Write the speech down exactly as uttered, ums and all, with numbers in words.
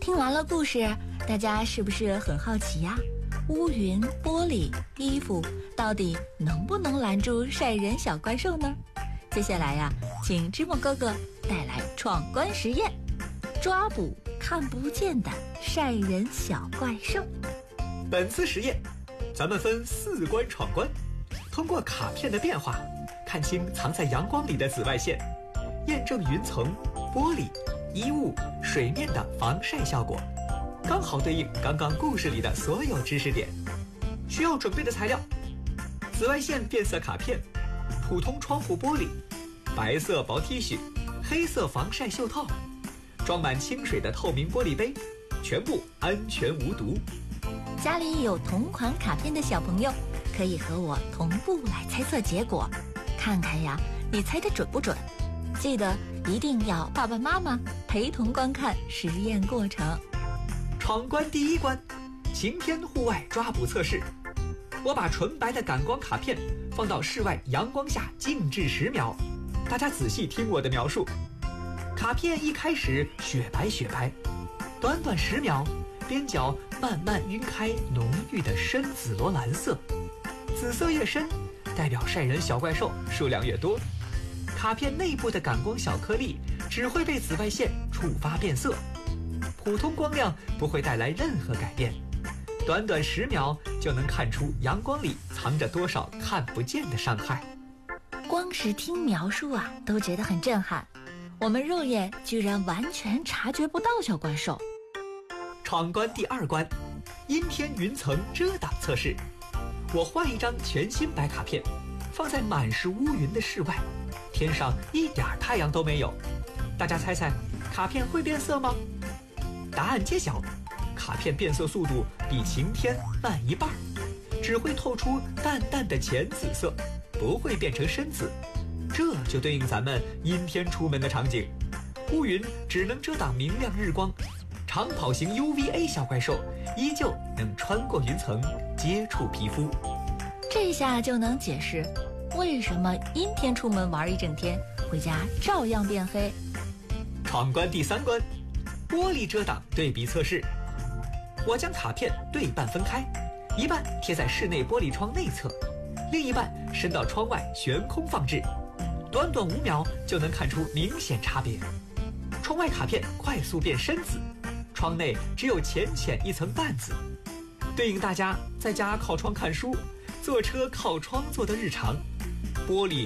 听完了故事，大家是不是很好奇呀？乌云、玻璃、衣服到底能不能拦住晒人小怪兽呢？接下来呀，请芝麻哥哥带来闯关实验，抓捕看不见的晒人小怪兽。 本次实验，咱们分四关闯关，通过卡片的变化，看清藏在阳光里的紫外线，验证云层、玻璃、衣物、水面的防晒效果，刚好对应刚刚故事里的所有知识点。需要准备的材料：紫外线变色卡片、普通窗户玻璃、白色薄 T 恤、黑色防晒袖套、装满清水的透明玻璃杯，全部安全无毒。 家里有同款卡片的小朋友，可以和我同步来猜测结果，看看呀，你猜的准不准？记得一定要爸爸妈妈陪同观看实验过程。 闯关第一关，晴天户外抓捕测试。我把纯白的感光卡片放到室外阳光下静置十秒，大家仔细听我的描述。卡片一开始雪白雪白，短短十秒，边角慢慢晕开浓郁的深紫罗兰色，紫色越深，代表晒人小怪兽数量越多。卡片内部的感光小颗粒只会被紫外线触发变色，普通光亮不会带来任何改变。短短十秒就能看出阳光里藏着多少看不见的伤害。 光是听描述啊，都觉得很震撼。我们肉眼居然完全察觉不到小怪兽。 闯关第二关，阴天云层遮挡测试。我换一张全新白卡片，放在满是乌云的室外，天上一点太阳都没有。大家猜猜，卡片会变色吗？答案揭晓，卡片变色速度比晴天慢一半，只会透出淡淡的浅紫色，不会变成深紫。这就对应咱们阴天出门的场景，乌云只能遮挡明亮日光，长跑型 U V A 小怪兽依旧能穿过云层接触皮肤。 这下就能解释为什么阴天出门玩一整天，回家照样变黑。 闯关第三关，玻璃遮挡对比测试。我将卡片对半分开，一半贴在室内玻璃窗内侧，另一半伸到窗外悬空放置。短短五秒就能看出明显差别。窗外卡片快速变深紫，窗内只有浅浅一层淡紫，对应大家在家靠窗看书、坐车靠窗坐的日常。玻璃